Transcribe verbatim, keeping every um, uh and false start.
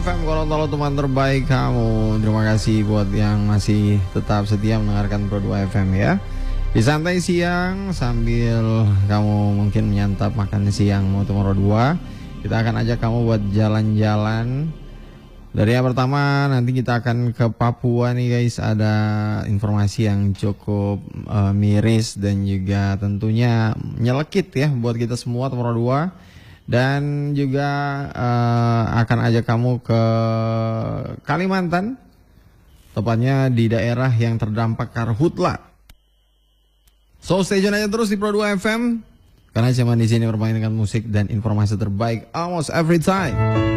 F M Gorontalo, teman terbaik kamu. Terima kasih buat yang masih tetap setia mendengarkan Pro dua F M ya. Di santai siang sambil kamu mungkin menyantap makan siang mau Pro dua, kita akan ajak kamu buat jalan-jalan. Dari yang pertama nanti kita akan ke Papua nih guys. Ada informasi yang cukup uh, miris dan juga tentunya nyelekit ya buat kita semua Pro dua. Dan juga uh, akan ajak kamu ke Kalimantan, tepatnya di daerah yang terdampak karhutla. So stay tune aja terus di Pro dua F M, karena cuma di sini bermain dengan musik dan informasi terbaik almost every time.